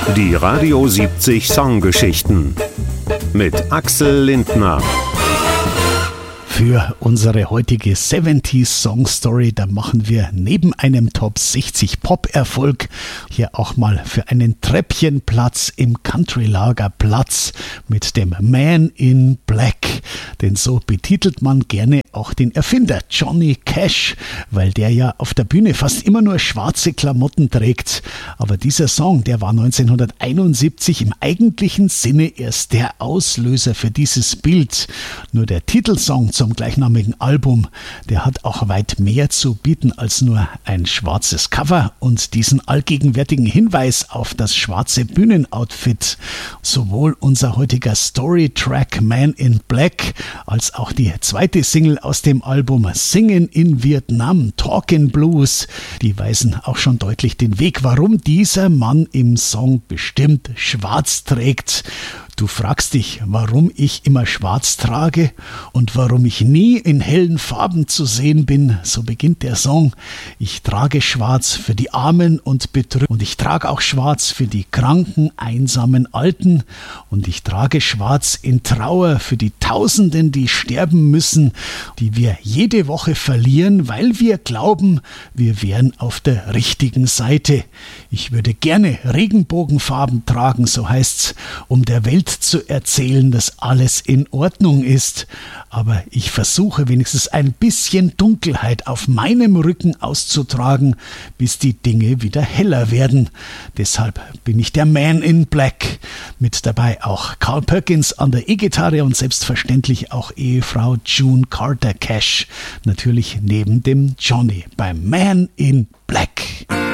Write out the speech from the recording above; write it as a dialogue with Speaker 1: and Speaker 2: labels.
Speaker 1: Die Radio 70 Songgeschichten mit Axel Lindner.
Speaker 2: Für unsere heutige 70s Song Story, da machen wir neben einem Top 60 Pop-Erfolg hier auch mal für einen Treppchenplatz im Country-Lager Platz mit dem Man in Black. Denn so betitelt man gerne auch den Erfinder Johnny Cash, weil der ja auf der Bühne fast immer nur schwarze Klamotten trägt. Aber dieser Song, der war 1971 im eigentlichen Sinne erst der Auslöser für dieses Bild. Nur der Titelsong zum gleichnamigen Album, der hat auch weit mehr zu bieten als nur ein schwarzes Cover und diesen allgegenwärtigen Hinweis auf das schwarze Bühnenoutfit. Sowohl unser heutiger Storytrack Man in Black als auch die zweite Single aus dem Album Singen in Vietnam, Talkin' Blues, die weisen auch schon deutlich den Weg, warum dieser Mann im Song bestimmt schwarz trägt. Du fragst dich, warum ich immer schwarz trage und warum ich nie in hellen Farben zu sehen bin. So beginnt der Song. Ich trage schwarz für die Armen und Betrübten und ich trage auch schwarz für die kranken, einsamen Alten und ich trage schwarz in Trauer für die Tausenden, die sterben müssen, die wir jede Woche verlieren, weil wir glauben, wir wären auf der richtigen Seite. Ich würde gerne Regenbogenfarben tragen, so heißt's, um der Welt zu erzählen, dass alles in Ordnung ist. Aber ich versuche wenigstens ein bisschen Dunkelheit auf meinem Rücken auszutragen, bis die Dinge wieder heller werden. Deshalb bin ich der Man in Black. Mit dabei auch Carl Perkins an der E-Gitarre und selbstverständlich auch Ehefrau June Carter Cash. Natürlich neben dem Johnny beim Man in Black.